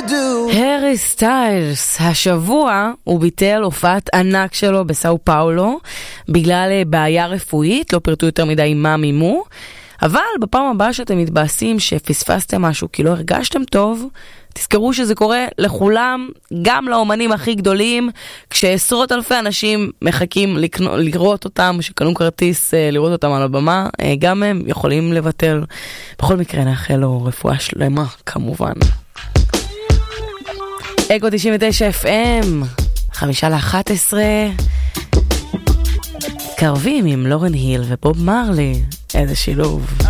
הארי סטיילס, השבוע הוא ביטל הופעת ענק שלו בסאו פאולו בגלל בעיה רפואית, לא פרטו יותר מדי מה מימו, אבל בפעם הבאה שאתם מתבאסים שפספסתם משהו כי לא הרגשתם טוב, תזכרו שזה קורה לכולם, גם לאומנים הכי גדולים, כשעשרות אלפי אנשים מחכים לראות אותם, שקנו כרטיס לראות אותם על הבמה, גם הם יכולים לבטל. בכל מקרה נאחל לו רפואה שלמה כמובן. אגו 99 FM, 5:11, קרבים עם לורן היל ובוב מרלי, איזה שילוב.